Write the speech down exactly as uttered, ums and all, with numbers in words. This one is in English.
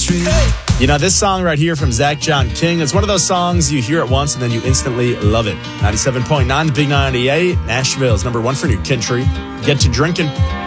country. You know, this song right here from Zach John King, it's one of those songs you hear it once and then you instantly love it. ninety-seven point nine, the Big ninety-eight, Nashville's number one for new country. Get to drinking.